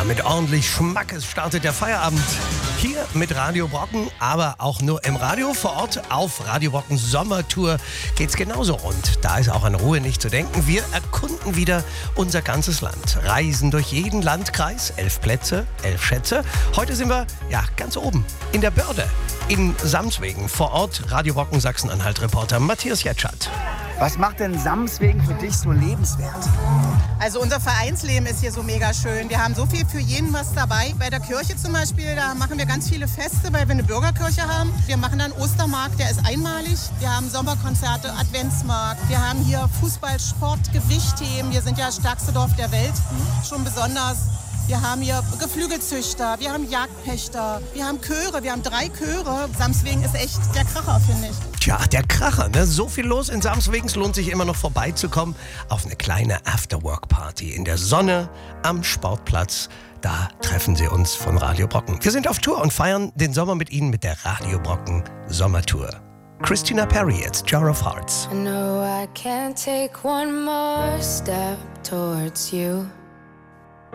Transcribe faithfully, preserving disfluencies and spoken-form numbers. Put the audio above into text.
mit ordentlich Schmackes startet der Feierabend. Hier mit Radio Brocken, aber auch nur im Radio. Vor Ort auf Radio Brocken Sommertour geht's genauso rund. Da ist auch an Ruhe nicht zu denken. Wir erkunden wieder unser ganzes Land. Reisen durch jeden Landkreis. Elf Plätze, elf Schätze. Heute sind wir, ja, ganz oben in der Börde. In Samswegen. Vor Ort Radio Brocken Sachsen-Anhalt-Reporter Matthias Jetschat. Was macht denn Samswegen für dich so lebenswert? Also unser Vereinsleben ist hier so mega schön. Wir haben so viel für jeden was dabei. Bei der Kirche zum Beispiel, da machen wir ganz viele Feste, weil wir eine Bürgerkirche haben. Wir machen dann Ostermarkt, der ist einmalig. Wir haben Sommerkonzerte, Adventsmarkt. Wir haben hier Fußball, Sport, Gewichtheben. Wir sind ja das stärkste Dorf der Welt, schon besonders. Wir haben hier Geflügelzüchter, wir haben Jagdpächter, wir haben Chöre, wir haben drei Chöre. Samswegen ist echt der Kracher, finde ich. Tja, der Kracher, ne? So viel los in Samswegen, es lohnt sich immer noch vorbeizukommen auf eine kleine Afterwork-Party in der Sonne am Sportplatz. Da treffen Sie uns von Radio Brocken. Wir sind auf Tour und feiern den Sommer mit Ihnen mit der Radio Brocken Sommertour. Christina Perri, jetzt Jar of Hearts. I know I can't take one more step towards you.